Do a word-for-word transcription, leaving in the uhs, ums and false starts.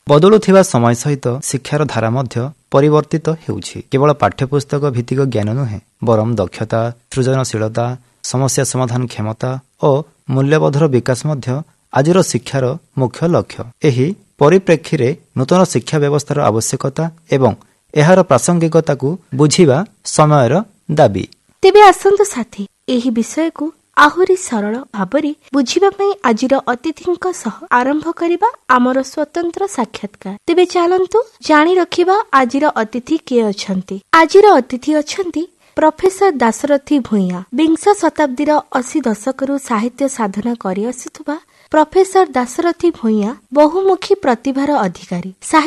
ବଦଳୁଥିବା ସମୟ ସହିତ ଶିକ୍ଷାର ଧାରା ମଧ୍ୟ ପରିବର୍ତ୍ତିତ ହେଉଛି। କେବଳ ପାଠ୍ୟପୁସ୍ତକ ଭିତ୍ତିକ ଜ୍ଞାନ ନୁହେଁ, ବରଂ ଦକ୍ଷତା, ସୃଜନଶୀଳତା, ସମସ୍ୟା ସମାଧାନ କ୍ଷମତା ଓ ମୂଲ୍ୟବୋଧର ବିକାଶ ମଧ୍ୟ ଆଜିର ଶିକ୍ଷାର ମୁଖ୍ୟ ଲକ୍ଷ୍ୟ। ଏହି ପରିପ୍ରେକ୍ଷୀରେ ନୂତନ ଶିକ୍ଷା ବ୍ୟବସ୍ଥାର ଆବଶ୍ୟକତା ଏବଂ ଏହାର ପ୍ରାସଙ୍ଗିକତାକୁ ବୁଝିବା ସମୟର ଦାବି। ତେବେ ଆସନ୍ତୁ ସାଥୀ, ଏହି ବିଷୟକୁ ଆହୁରି ସରଳ ଭାବରେ ବୁଝିବା ପାଇଁ ଆଜିର ଅତିଥିଙ୍କ ସହ ଆରମ୍ଭ କରିବା ଆମର ସ୍ୱତନ୍ତ୍ର ସାକ୍ଷାତକାର। ତେବେ ଚାଲନ୍ତୁ ଜାଣି ରଖିବା ଆଜିର ଅତିଥି କିଏ ଅଛନ୍ତି। ଆଜିର ଅତିଥି ଅଛନ୍ତି ପ୍ରଫେସର ଦାଶରଥୀ ଭୂୟାଁ। ବିଂଶ ଶତାବ୍ଦୀର ଅଶୀ ଦଶକରୁ ସାହିତ୍ୟ ସାଧନା କରି ଆସୁଥିବା ପ୍ରଫେସର ଦାଶରଥୀ ଭୂୟାଁ ବହୁମୁଖୀ ପ୍ରତିଭାର ଅଧିକାରୀ।